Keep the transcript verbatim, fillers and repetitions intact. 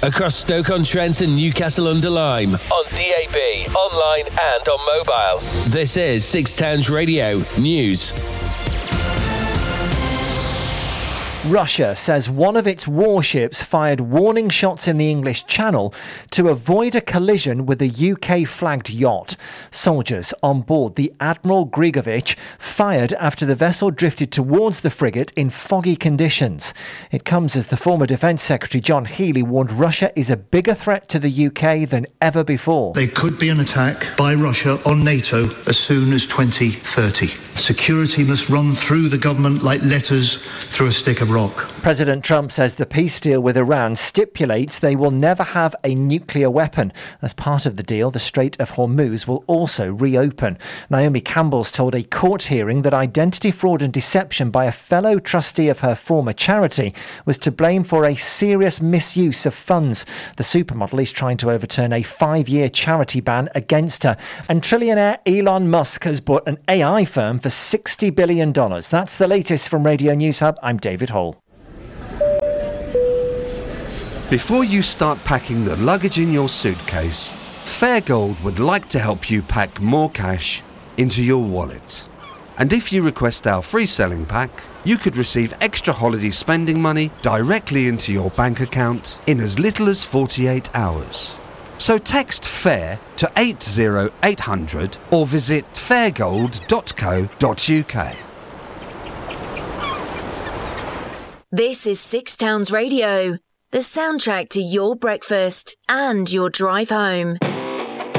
across Stoke-on-Trent and Newcastle-under-Lyme, on D A B, online and on mobile. This is Six Towns Radio News. Russia says one of its warships fired warning shots in the English Channel to avoid a collision with a U K-flagged yacht. Soldiers on board the Admiral Grigovich fired after the vessel drifted towards the frigate in foggy conditions. It comes as the former Defence Secretary John Healey warned Russia is a bigger threat to the U K than ever before. There could be an attack by Russia on NATO as soon as twenty thirty. Security must run through the government like letters through a stick of rock. President Trump says the peace deal with Iran stipulates they will never have a nuclear weapon. As part of the deal, the Strait of Hormuz will also reopen. Naomi Campbell's told a court hearing that identity fraud and deception by a fellow trustee of her former charity was to blame for a serious misuse of funds. The supermodel is trying to overturn a five-year charity ban against her. And trillionaire Elon Musk has bought an A I firm for sixty billion dollars. That's the latest from Radio News Hub. I'm David Hall. Before you start packing the luggage in your suitcase, Fairgold would like to help you pack more cash into your wallet. And if you request our free selling pack, you could receive extra holiday spending money directly into your bank account in as little as forty-eight hours. So text FAIR to eight zero eight hundred or visit fairgold dot co dot uk. This is Six Towns Radio, the soundtrack to your breakfast and your drive home.